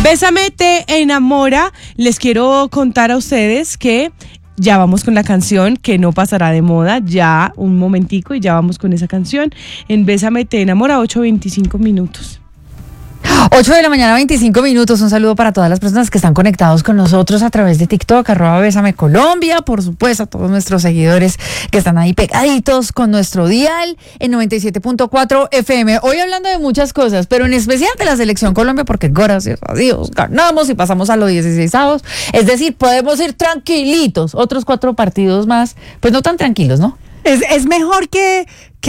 Bésame te enamora. Les quiero contar a ustedes que ya vamos con la canción que no pasará de moda, ya un momentico y ya vamos con esa canción en Bésame te enamora, 8:25 minutos. 8 de la mañana, 25 minutos. Un saludo para todas las personas que están conectados con nosotros a través de TikTok, @Bésame Colombia, por supuesto, a todos nuestros seguidores que están ahí pegaditos con nuestro dial en 97.4 FM. Hoy hablando de muchas cosas, pero en especial de la Selección Colombia, porque gracias a Dios ganamos y pasamos a los 16avos. Es decir, podemos ir tranquilitos. Otros 4 partidos más, pues no tan tranquilos, ¿no? Es mejor que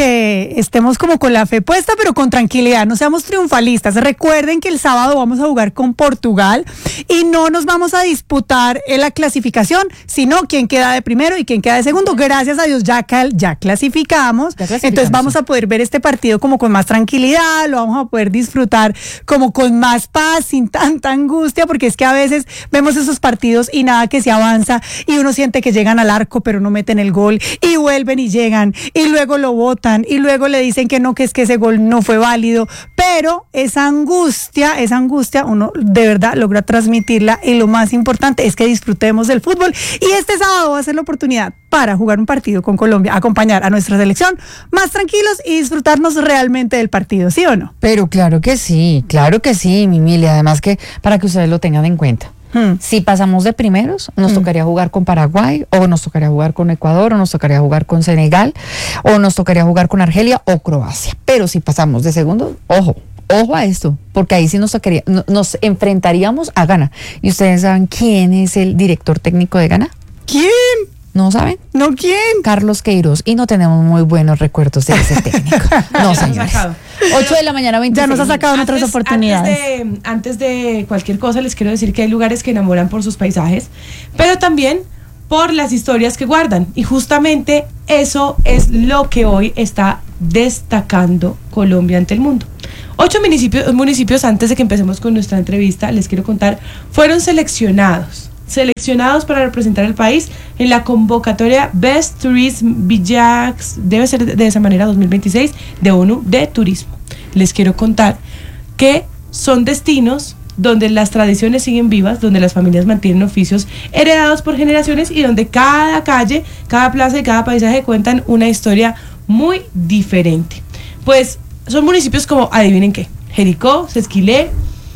estemos como con la fe puesta, pero con tranquilidad, no seamos triunfalistas. Recuerden que el sábado vamos a jugar con Portugal y no nos vamos a disputar en la clasificación, sino quién queda de primero y quién queda de segundo. Gracias a Dios ya clasificamos, entonces vamos a poder ver este partido como con más tranquilidad, lo vamos a poder disfrutar como con más paz, sin tanta angustia, porque es que a veces vemos esos partidos y nada que se avanza y uno siente que llegan al arco pero no meten el gol y vuelven y llegan y luego lo botan y luego le dicen que no, que es que ese gol no fue válido, pero esa angustia uno de verdad logra transmitirla y lo más importante es que disfrutemos del fútbol y este sábado va a ser la oportunidad para jugar un partido con Colombia, acompañar a nuestra selección más tranquilos y disfrutarnos realmente del partido, ¿sí o no? Pero claro que sí, Mimili, además que para que ustedes lo tengan en cuenta. Si pasamos de primeros, nos tocaría jugar con Paraguay, o nos tocaría jugar con Ecuador, o nos tocaría jugar con Senegal, o nos tocaría jugar con Argelia o Croacia. Pero si pasamos de segundo, ojo a esto, porque ahí sí nos enfrentaríamos a Ghana. ¿Y ustedes saben quién es el director técnico de Ghana? ¿Quién? ¿No saben? ¿No quién? Carlos Queiroz, y no tenemos muy buenos recuerdos de ese técnico. No, señores. 8 de la mañana, 26. Ya nos ha sacado en otras oportunidades. Antes de cualquier cosa, les quiero decir que hay lugares que enamoran por sus paisajes, pero también por las historias que guardan. Y justamente eso es lo que hoy está destacando Colombia ante el mundo. 8 municipios, antes de que empecemos con nuestra entrevista, les quiero contar, fueron seleccionados para representar al país en la convocatoria Best Tourism Villages, debe ser de esa manera, 2026, de ONU de Turismo. Les quiero contar que son destinos donde las tradiciones siguen vivas, donde las familias mantienen oficios heredados por generaciones y donde cada calle, cada plaza y cada paisaje cuentan una historia muy diferente. Pues son municipios como, adivinen qué, Jericó, Sesquilé,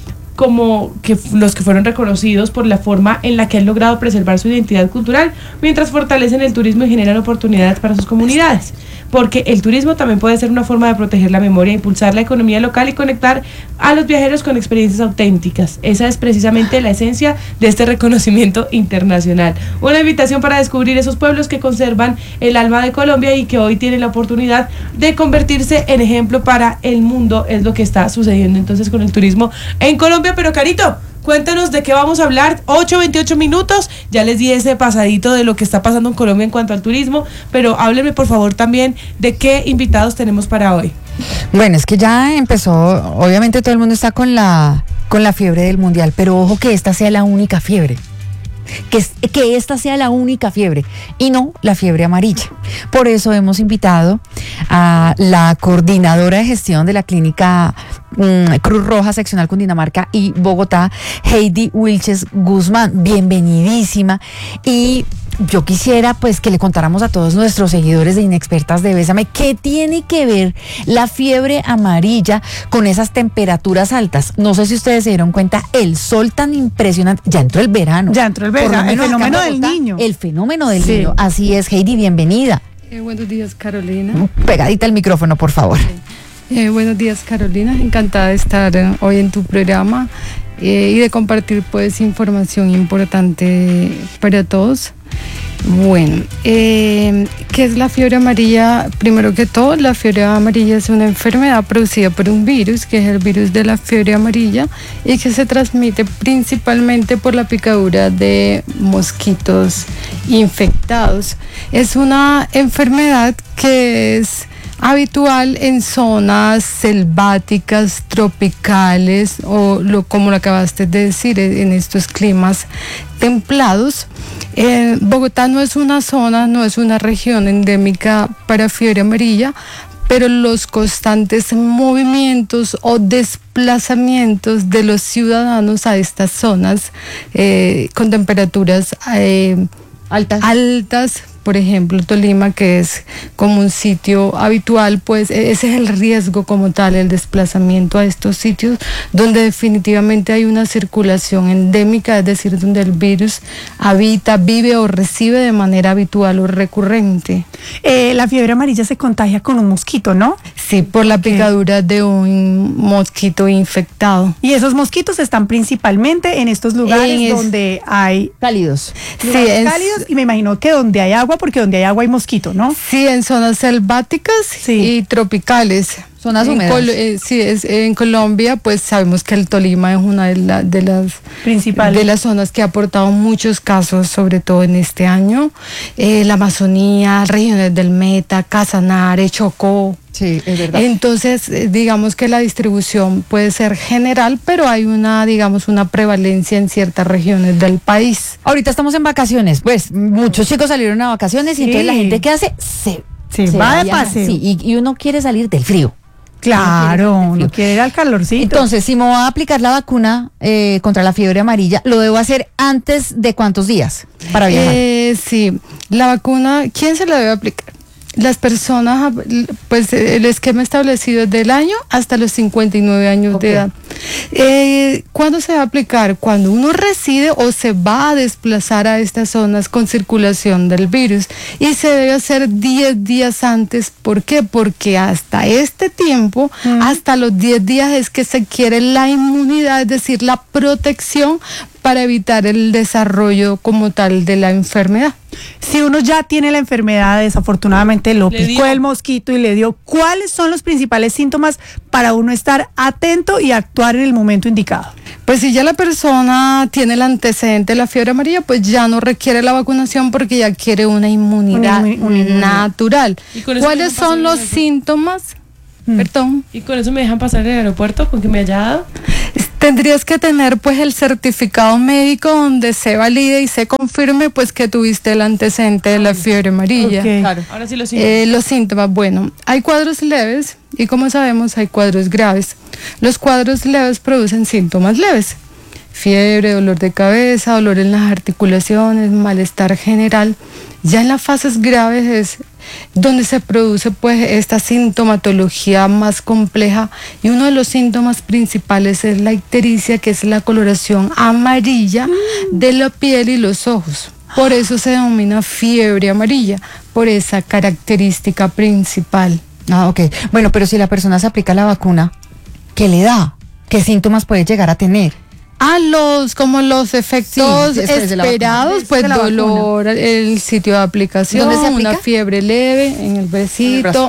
como que los que fueron reconocidos por la forma en la que han logrado preservar su identidad cultural, mientras fortalecen el turismo y generan oportunidades para sus comunidades. Porque el turismo también puede ser una forma de proteger la memoria, impulsar la economía local y conectar a los viajeros con experiencias auténticas. Esa es precisamente la esencia de este reconocimiento internacional. Una invitación para descubrir esos pueblos que conservan el alma de Colombia y que hoy tienen la oportunidad de convertirse en ejemplo para el mundo. Es lo que está sucediendo entonces con el turismo en Colombia. Pero Carito, cuéntanos de qué vamos a hablar. 8:28 minutos, ya les di ese pasadito de lo que está pasando en Colombia en cuanto al turismo, pero háblenme por favor también de qué invitados tenemos para hoy. Bueno, es que ya empezó, obviamente todo el mundo está con la fiebre del mundial, pero ojo que esta sea la única fiebre. Que esta sea la única fiebre y no la fiebre amarilla. Por eso hemos invitado a la coordinadora de gestión de la clínica Cruz Roja Seccional Cundinamarca y Bogotá, Heidi Wilches Guzmán. Bienvenidísima. Y yo quisiera pues que le contáramos a todos nuestros seguidores de Inexpertas de Bésame qué tiene que ver la fiebre amarilla con esas temperaturas altas. No sé si ustedes se dieron cuenta, el sol tan impresionante. Ya entró el verano. El fenómeno del niño. El fenómeno del niño. Así es, Heidi, bienvenida. Buenos días, Carolina. Pegadita al micrófono, por favor. Buenos días, Carolina. Encantada de estar hoy en tu programa y de compartir pues información importante para todos. Bueno, ¿qué es la fiebre amarilla? Primero que todo, la fiebre amarilla es una enfermedad producida por un virus, que es el virus de la fiebre amarilla, y que se transmite principalmente por la picadura de mosquitos infectados. Es una enfermedad que es habitual en zonas selváticas, tropicales, como lo acabaste de decir, en estos climas templados. Bogotá no es una zona, no es una región endémica para fiebre amarilla, pero los constantes movimientos o desplazamientos de los ciudadanos a estas zonas con temperaturas altas, por ejemplo Tolima, que es como un sitio habitual, pues ese es el riesgo como tal, el desplazamiento a estos sitios donde definitivamente hay una circulación endémica, es decir, donde el virus habita, vive o recibe de manera habitual o recurrente. La fiebre amarilla se contagia con un mosquito, ¿no? Sí, por la picadura de un mosquito infectado. Y esos mosquitos están principalmente en estos lugares donde hay cálidos. Cálidos, y me imagino que donde hay agua, porque donde hay agua hay mosquito, ¿no? Sí, en zonas selváticas y tropicales. Zonas húmedas. En Colombia, pues sabemos que el Tolima es una de las principales, de las zonas que ha aportado muchos casos, sobre todo en este año. La Amazonía, regiones del Meta, Casanare, Chocó. Sí, es verdad. Entonces, digamos que la distribución puede ser general, pero hay una prevalencia en ciertas regiones del país. Ahorita estamos en vacaciones, pues muchos chicos salieron a vacaciones y entonces la gente, ¿qué hace? Se va de paseo. Sí, y uno quiere salir del frío. Claro, uno quiere ir al calorcito. Entonces, si me voy a aplicar la vacuna contra la fiebre amarilla, ¿lo debo hacer antes de cuántos días para viajar? Sí, la vacuna, ¿quién se la debe aplicar? Las personas, pues el esquema establecido es del año hasta los 59 años de edad. ¿Cuándo se va a aplicar? Cuando uno reside o se va a desplazar a estas zonas con circulación del virus, y se debe hacer 10 días antes. ¿Por qué? Porque hasta este tiempo, hasta los 10 días es que se quiere la inmunidad, es decir, la protección para evitar el desarrollo como tal de la enfermedad. Si uno ya tiene la enfermedad, desafortunadamente lo picó el mosquito y le dio, ¿cuáles son los principales síntomas para uno estar atento y actuar en el momento indicado? Pues si ya la persona tiene el antecedente de la fiebre amarilla, pues ya no requiere la vacunación porque ya quiere una inmunidad natural. ¿Cuáles son los síntomas? Perdón. ¿Y con eso me dejan pasar el aeropuerto con que me haya dado? Tendrías que tener pues el certificado médico donde se valide y se confirme pues que tuviste el antecedente de la fiebre amarilla. Claro. Ahora sí los síntomas. Los síntomas, bueno, hay cuadros leves y como sabemos hay cuadros graves. Los cuadros leves producen síntomas leves: fiebre, dolor de cabeza, dolor en las articulaciones, malestar general. Ya en las fases graves es donde se produce pues esta sintomatología más compleja, y uno de los síntomas principales es la ictericia, que es la coloración amarilla de la piel y los ojos. Por eso se denomina fiebre amarilla, por esa característica principal. Ok. Bueno, pero si la persona se aplica la vacuna, ¿qué le da? ¿Qué síntomas puede llegar a tener? Como los efectos esperados, pues dolor en el sitio de aplicación, una fiebre leve en el bracito,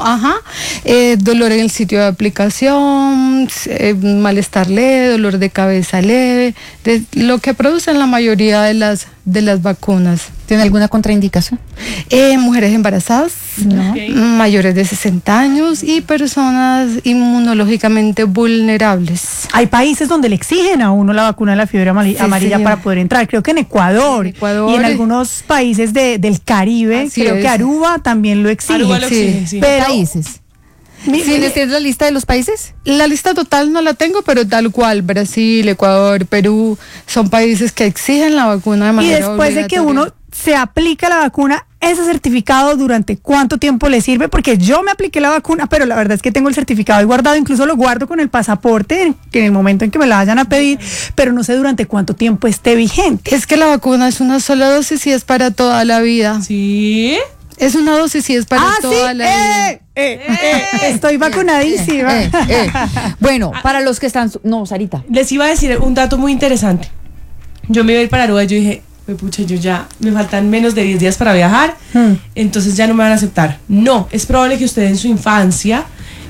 dolor en el sitio de aplicación, malestar leve, dolor de cabeza leve, lo que producen la mayoría de las vacunas. ¿Tiene alguna contraindicación? Mujeres embarazadas, mayores de 60 años y personas inmunológicamente vulnerables. Hay países donde le exigen a uno la vacuna de la fiebre amarilla para poder entrar. Creo que en Ecuador y en algunos países del Caribe, creo que Aruba también lo exige. Aruba lo exige, sí. Pero, ¿países? ¿Tienes la lista de los países? La lista total no la tengo, pero tal cual, Brasil, Ecuador, Perú, son países que exigen la vacuna de manera obligatoria. Y después de que uno se aplica la vacuna, ¿ese certificado durante cuánto tiempo le sirve? Porque yo me apliqué la vacuna, pero la verdad es que tengo el certificado ahí guardado, incluso lo guardo con el pasaporte en el momento en que me la vayan a pedir, pero no sé durante cuánto tiempo esté vigente. Es que la vacuna es una sola dosis y es para toda la vida. ¿Sí? Es una dosis y es para toda la vida. Estoy vacunadísima. Bueno, para los que están... No, Sarita. Les iba a decir un dato muy interesante. Yo me iba a ir para Aruba y yo dije, pucha, yo ya me faltan menos de 10 días para viajar, entonces ya no me van a aceptar. No, es probable que usted en su infancia,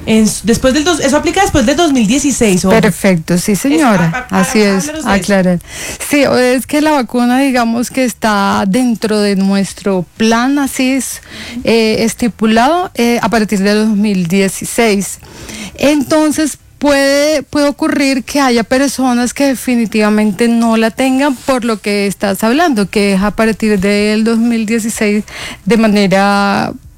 eso aplica después del 2016. Perfecto, sí señora, así es, aclarar. Sí, es que la vacuna, digamos que está dentro de nuestro plan, así es estipulado a partir del 2016. Entonces, puede ocurrir que haya personas que definitivamente no la tengan por lo que estás hablando, que es a partir del 2016 de manera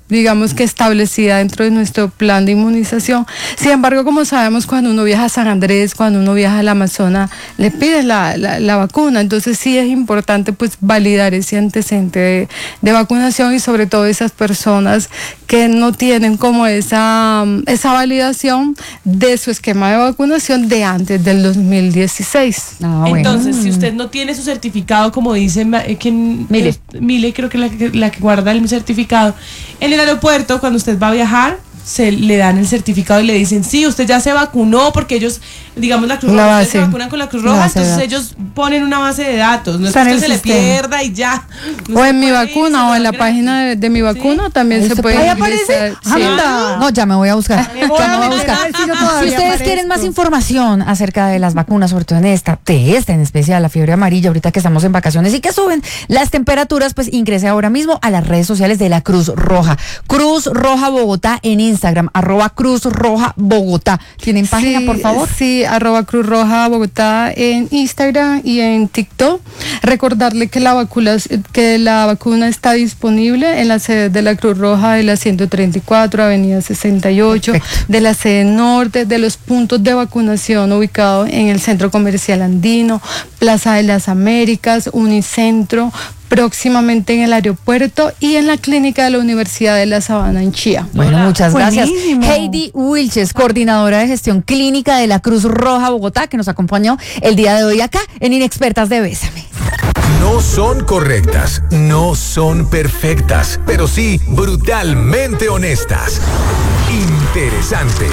digamos que establecida dentro de nuestro plan de inmunización. Sin embargo, como sabemos, cuando uno viaja a San Andrés, cuando uno viaja al Amazonas, le piden la vacuna. Entonces sí es importante pues validar ese antecedente de vacunación, y sobre todo esas personas que no tienen como esa validación de su esquema de vacunación de antes del 2016. Entonces, si usted no tiene su certificado, como dice Mile, creo que la que guarda el certificado, en el aeropuerto, cuando usted va a viajar, se le dan el certificado y le dicen, sí, usted ya se vacunó, porque ellos, digamos, la Cruz Roja, ustedes se vacunan con la Cruz Roja, entonces ellos ponen una base de datos, no es que usted se le pierda y ya. No, o en mi vacuna, o en la página de mi vacuna, también se puede. Ahí aparece. No, ya me voy a buscar. Si ustedes quieren más información acerca de las vacunas, sobre todo de esta en especial, la fiebre amarilla, ahorita que estamos en vacaciones y que suben las temperaturas, pues ingrese ahora mismo a las redes sociales de la Cruz Roja. Cruz Roja Bogotá en Instagram, @Cruz Roja Bogotá. ¿Tienen página, por favor? Sí, @Cruz Roja Bogotá en Instagram y en TikTok. Recordarle que la vacuna está disponible en la sede de la Cruz Roja de la 134, Avenida 68, perfecto, de la sede norte, de los puntos de vacunación ubicados en el Centro Comercial Andino, Plaza de las Américas, Unicentro, próximamente en el aeropuerto y en la clínica de la Universidad de La Sabana en Chía. Bueno, muchas gracias. Heidi Wilches, coordinadora de gestión clínica de la Cruz Roja Bogotá, que nos acompañó el día de hoy acá en Inexpertas de Bésame. No son correctas, no son perfectas, pero sí brutalmente honestas. Interesantes.